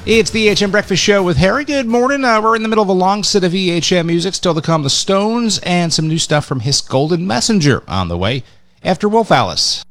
It's the EHM Breakfast Show with Harry. Good morning. We're in the middle of a long set of EHM music. Still to come, the Stones and some new stuff from His Golden Messenger on the way after Wolf Alice.